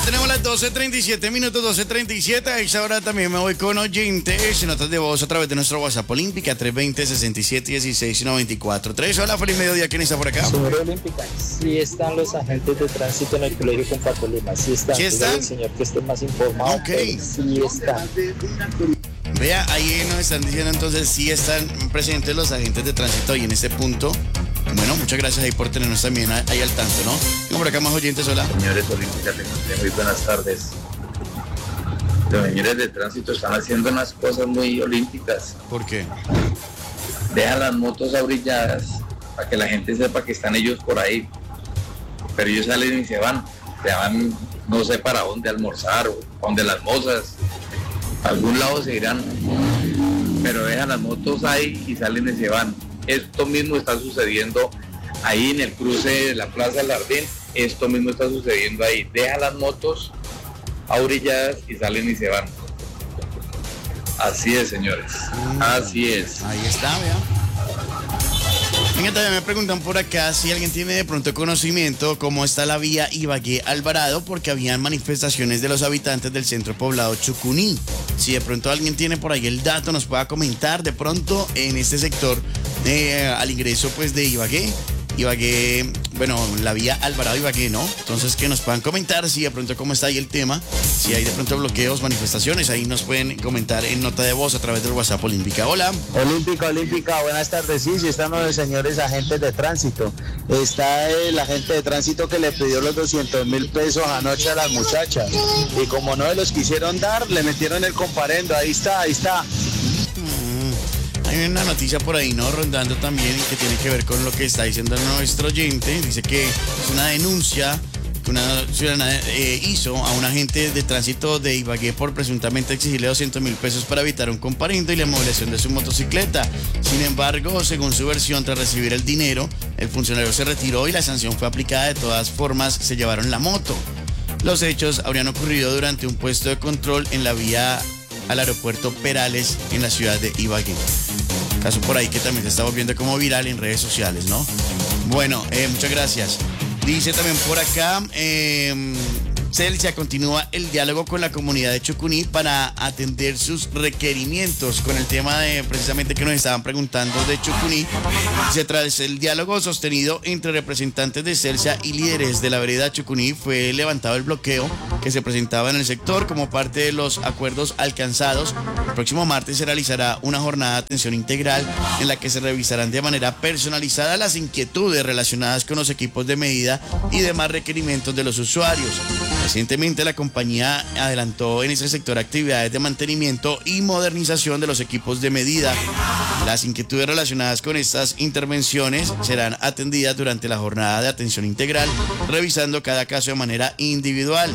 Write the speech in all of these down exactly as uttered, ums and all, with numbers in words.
tenemos las doce treinta y siete minutos, doce treinta y siete. A esa hora también me voy con oyentes, notas de voz a través de nuestro WhatsApp Olímpica, tres veinte, sesenta y siete, dieciséis, noventa y cuatro. tres, hola, feliz mediodía, ¿quién está por acá? Señor Olímpica, sí están los agentes de tránsito en el colegio con Patolima, sí están. ¿Sí están? El señor que esté más informado, Ok. sí están. Vea, ahí nos están diciendo entonces sí están presentes los agentes de tránsito ahí en este punto. Bueno, muchas gracias ahí por tenernos también ahí al tanto, ¿no? Tengo por acá más oyentes, hola. Señores Olímpicas, muy buenas tardes. Los señores de tránsito están haciendo unas cosas muy olímpicas. ¿Por qué? Dejan las motos abrilladas para que la gente sepa que están ellos por ahí. Pero ellos salen y se van. Se van, no sé para dónde, almorzar o donde las mozas. A algún lado se irán. Pero dejan las motos ahí y salen y se van. Esto mismo está sucediendo ahí en el cruce de la Plaza Lardín. Esto mismo está sucediendo ahí. Dejan las motos abrilladas y salen y se van. Así es, señores. Así es. Ahí está, vea. Venga, también me preguntan por acá si alguien tiene de pronto conocimiento cómo está la vía Ibagué Alvarado, porque habían manifestaciones de los habitantes del centro poblado Chucuní. Si de pronto alguien tiene por ahí el dato, nos pueda comentar de pronto en este sector eh, al ingreso pues de Ibagué. Ibagué, bueno, la vía Alvarado-Ibagué, ¿no? Entonces que nos puedan comentar si de pronto cómo está ahí el tema, si hay de pronto bloqueos, manifestaciones, ahí nos pueden comentar en nota de voz a través del WhatsApp Olímpica. Hola. Olímpica, Olímpica, buenas tardes. Sí, sí están los señores agentes de tránsito. Está el agente de tránsito que le pidió los doscientos mil pesos anoche a las muchachas. Y como no se los quisieron dar, le metieron el comparendo. Ahí está, ahí está. Hay una noticia por ahí, ¿no? Rondando también que tiene que ver con lo que está diciendo nuestro oyente. Dice que es una denuncia que una ciudadana eh, hizo a un agente de tránsito de Ibagué por presuntamente exigirle doscientos mil pesos para evitar un comparendo y la movilización de su motocicleta. Sin embargo, según su versión, tras recibir el dinero, el funcionario se retiró y la sanción fue aplicada. De todas formas, se llevaron la moto. Los hechos habrían ocurrido durante un puesto de control en la vía al aeropuerto Perales en la ciudad de Ibagué. Caso por ahí que también se está volviendo como viral en redes sociales, ¿no? Bueno, eh, muchas gracias. Dice también por acá, eh, Celsia continúa el diálogo con la comunidad de Chucuní para atender sus requerimientos con el tema de precisamente que nos estaban preguntando de Chucuní. Se tras el diálogo sostenido entre representantes de Celsia y líderes de la vereda Chucuní, fue levantado el bloqueo que se presentaba en el sector como parte de los acuerdos alcanzados. El próximo martes se realizará una jornada de atención integral en la que se revisarán de manera personalizada las inquietudes relacionadas con los equipos de medida y demás requerimientos de los usuarios. Recientemente la compañía adelantó en ese sector actividades de mantenimiento y modernización de los equipos de medida. Las inquietudes relacionadas con estas intervenciones serán atendidas durante la jornada de atención integral, revisando cada caso de manera individual.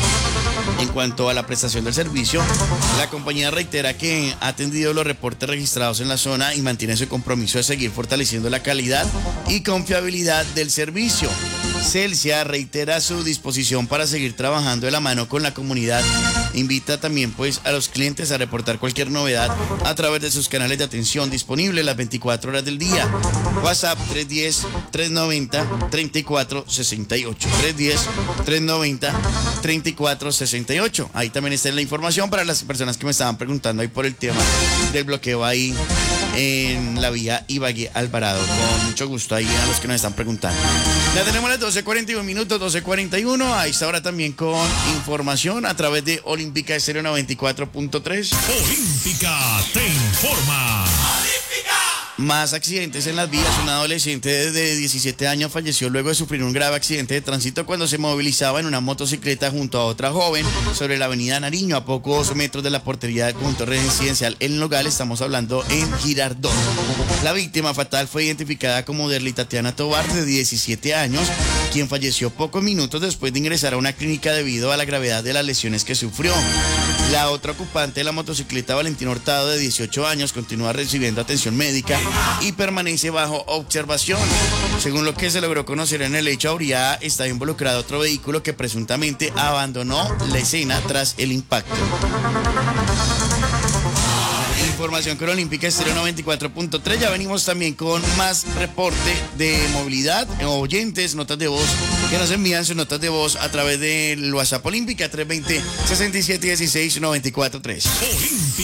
En cuanto a la prestación del servicio, la compañía reitera que ha atendido los reportes registrados en la zona y mantiene su compromiso de seguir fortaleciendo la calidad y confiabilidad del servicio. Celsia reitera su disposición para seguir trabajando de la mano con la comunidad. Invita también pues a los clientes a reportar cualquier novedad a través de sus canales de atención disponibles las veinticuatro horas del día. WhatsApp tres uno cero, tres nueve cero, tres cuatro seis ocho. tres uno cero, tres nueve cero, tres cuatro seis ocho. Ahí también está la información para las personas que me estaban preguntando ahí por el tema del bloqueo ahí en la vía Ibagué Alvarado. Con mucho gusto ahí a los que nos están preguntando. Ya tenemos las doce cuarenta y uno minutos, doce cuarenta y uno. Ahí está ahora también con información a través de Olímpica Estéreo noventa y cuatro punto tres. Olímpica te informa. Más accidentes en las vías. Un adolescente de diecisiete años falleció luego de sufrir un grave accidente de tránsito cuando se movilizaba en una motocicleta junto a otra joven sobre la avenida Nariño, a pocos metros de la portería del conjunto residencial El Nogal. Estamos hablando en Girardot. La víctima fatal fue identificada como Derly Tatiana Tobar, de diecisiete años, quien falleció pocos minutos después de ingresar a una clínica debido a la gravedad de las lesiones que sufrió. La otra ocupante de la motocicleta, Valentín Hurtado, de dieciocho años, continúa recibiendo atención médica y permanece bajo observación. Según lo que se logró conocer en el hecho, habría estado involucrado otro vehículo que presuntamente abandonó la escena tras el impacto. información con Olímpica Estéreo noventa y cuatro punto tres. Ya venimos también con más reporte de movilidad, oyentes, notas de voz que nos envían sus notas de voz a través del WhatsApp Olímpica tres dos cero, seis siete uno seis, nueve cuatro tres.